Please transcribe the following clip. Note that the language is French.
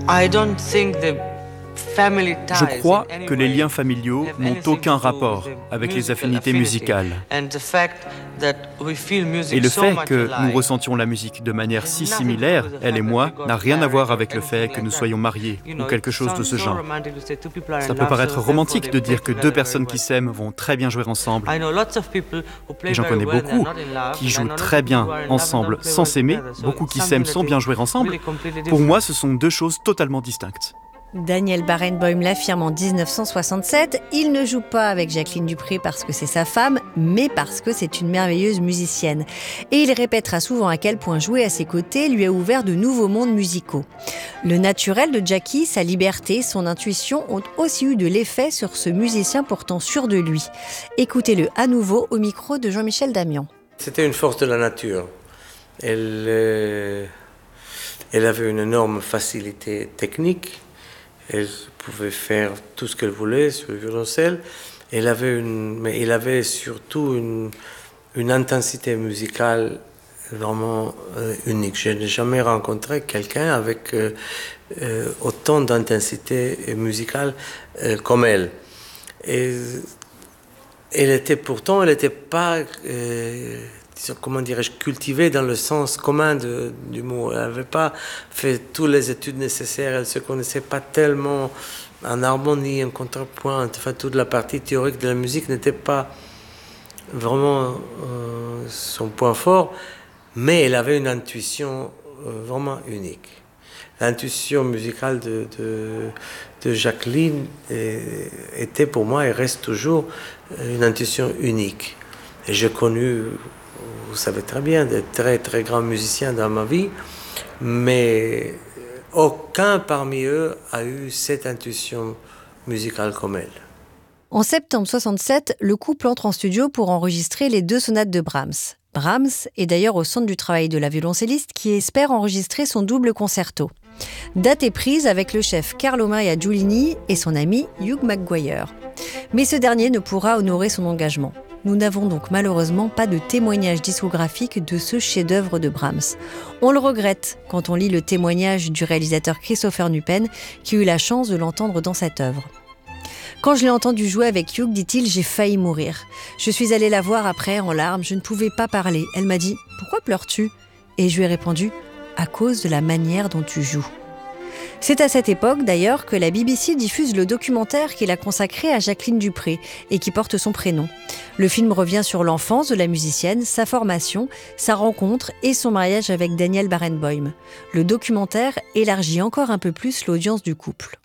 Je crois que les liens familiaux n'ont aucun rapport avec les affinités musicales. Et le fait que nous ressentions la musique de manière si similaire, elle et moi, n'a rien à voir avec le fait que nous soyons mariés ou quelque chose de ce genre. Ça peut paraître romantique de dire que deux personnes qui s'aiment vont très bien jouer ensemble. Et j'en connais beaucoup qui jouent très bien ensemble sans s'aimer, beaucoup qui s'aiment sans bien jouer ensemble. Pour moi, ce sont deux choses totalement distinctes. Daniel Barenboim l'affirme en 1967, il ne joue pas avec Jacqueline Dupré parce que c'est sa femme, mais parce que c'est une merveilleuse musicienne. Et il répétera souvent à quel point jouer à ses côtés lui a ouvert de nouveaux mondes musicaux. Le naturel de Jackie, sa liberté, son intuition ont aussi eu de l'effet sur ce musicien pourtant sûr de lui. Écoutez-le à nouveau au micro de Jean-Michel Damian. C'était une force de la nature. Elle avait une énorme facilité technique. Elle pouvait faire tout ce qu'elle voulait sur le violoncelle. Mais il avait surtout une intensité musicale vraiment unique. Je n'ai jamais rencontré quelqu'un avec autant d'intensité musicale comme elle. Et elle n'était pas, comment dirais-je, cultivée dans le sens commun du mot. Elle n'avait pas fait toutes les études nécessaires, elle ne se connaissait pas tellement en harmonie, en contrepoint. Enfin, toute la partie théorique de la musique n'était pas vraiment son point fort, mais elle avait une intuition vraiment unique. L'intuition musicale de Jacqueline était pour moi et reste toujours une intuition unique. Et j'ai connu, vous savez très bien, de très très grands musiciens dans ma vie, mais aucun parmi eux a eu cette intuition musicale comme elle. En septembre 67, le couple entre en studio pour enregistrer les 2 sonates de Brahms. Brahms est d'ailleurs au centre du travail de la violoncelliste qui espère enregistrer son double concerto. Date est prise avec le chef Carlo Maria Giulini et son ami Hugh McGuire. Mais ce dernier ne pourra honorer son engagement. Nous n'avons donc malheureusement pas de témoignage discographique de ce chef-d'œuvre de Brahms. On le regrette quand on lit le témoignage du réalisateur Christopher Nupen qui eut la chance de l'entendre dans cette œuvre. Quand je l'ai entendu jouer avec Hugh, dit-il, j'ai failli mourir. Je suis allée la voir après en larmes, je ne pouvais pas parler. Elle m'a dit « Pourquoi pleures-tu » Et je lui ai répondu « À cause de la manière dont tu joues ». C'est à cette époque, d'ailleurs, que la BBC diffuse le documentaire qu'il a consacré à Jacqueline Dupré et qui porte son prénom. Le film revient sur l'enfance de la musicienne, sa formation, sa rencontre et son mariage avec Daniel Barenboim. Le documentaire élargit encore un peu plus l'audience du couple.